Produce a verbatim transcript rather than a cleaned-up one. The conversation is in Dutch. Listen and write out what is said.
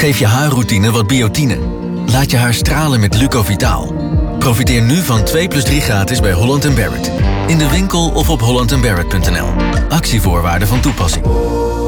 Geef je haarroutine wat biotine. Laat je haar stralen met Lucovitaal. Profiteer nu van twee plus drie gratis bij Holland en Barrett. In de winkel of op holland en barrett punt n l. Actievoorwaarden van toepassing.